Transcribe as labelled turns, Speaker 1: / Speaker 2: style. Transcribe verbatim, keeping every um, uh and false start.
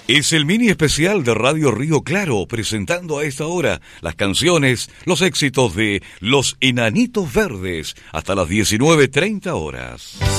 Speaker 1: Es el mini especial de Radio Río Claro, presentando a esta hora las canciones, los éxitos de Los Enanitos Verdes, hasta las diecinueve treinta horas.